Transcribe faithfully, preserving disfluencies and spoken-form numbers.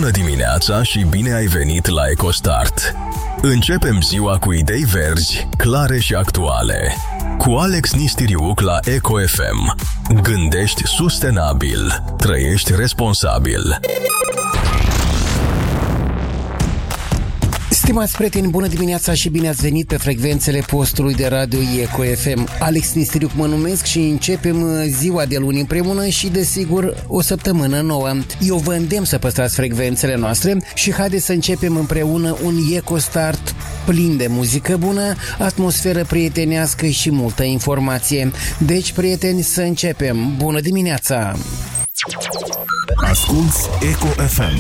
Bună dimineața și bine ai venit la EcoStart. Începem ziua cu idei verzi, clare și actuale. Cu Alex Nistiriuc la Eco F M. Gândești sustenabil. Trăiești responsabil. Stimați prieteni, bună dimineața și bine ați venit pe frecvențele postului de radio Eco F M. Alex Nistiriuc mă numesc și începem ziua de luni împreună și, desigur, o săptămână nouă. Eu vă îndemn să păstrați frecvențele noastre și haideți să începem împreună un EcoStart plin de muzică bună, atmosferă prietenească și multă informație. Deci, prieteni, să începem. Bună dimineața! Asculți Eco F M.